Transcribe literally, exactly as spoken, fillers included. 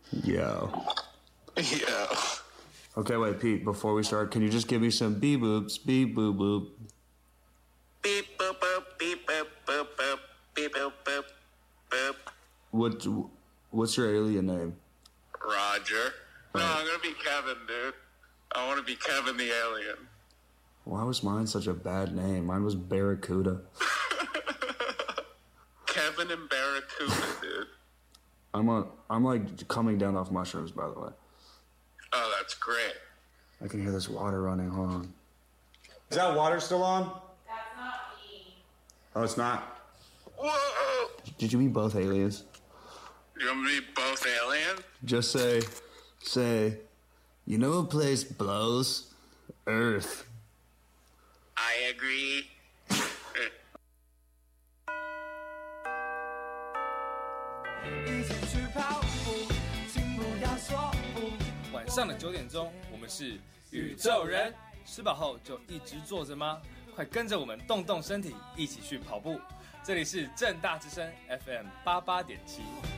Yo. Yo. Okay, wait, Pete, before we start, can you just give me some beep boops, beep boop boop? Beep boop boop, beep boop boop boop, beep boop boop boop. What, what's your alien name? Roger. No, I'm gonna be Kevin, dude. I want to be Kevin the alien. Why was mine such a bad name? Mine was Barracuda. Kevin and Barracuda, dude. I'm on, I'm like coming down off mushrooms, by the way. Oh, that's great. I can hear this water running. Hold on. Is that water still on? That's not me. Oh, it's not. Whoa! Did you meet both aliens? You want me to be both aliens? Just say, say, you know a place blows? Earth. I agree. 晚上的九点钟，我们是宇宙人。吃饱后就一直坐着吗？快跟着我们动动身体，一起去跑步。这里是正大之声 F M 八八点七。